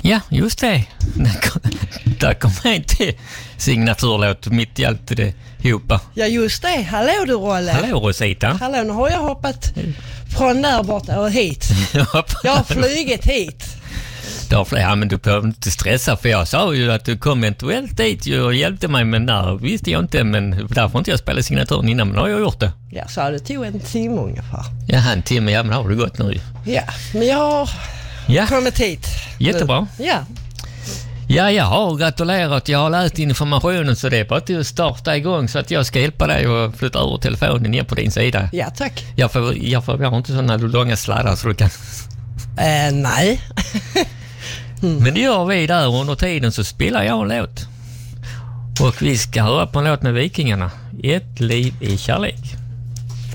Ja, just det. Där kom jag inte signaturlåt mitt i allt det hopa. Ja, just det. Hallå du, Rolle. Hallå Rosita. Hallå, nu har jag hoppat från där borta och hit. Jag har flugit hit. Ja, men du behöver inte stressa, för jag sa ju att du kom eventuellt dit och hjälpte mig, men där visste jag inte, men därför inte jag spela signaturen innan, men har jag gjort det. Ja, så det tog en timme ungefär. Ja, en timme, ja, men har du gått nu? Ja, men jag har kommit hit. Jättebra. Ja. Ja, jag har gratulerat. Jag har läst informationen, så det är bara till att starta igång, så att jag ska hjälpa dig och flytta över telefonen ner på din sida. Ja, tack. Jag har inte sådana långa sladdar så du kan... Nej. Men det gör vi där, och under tiden så spelar jag en låt. Och vi ska höra på en låt med Vikingarna. Ett liv i kärlek.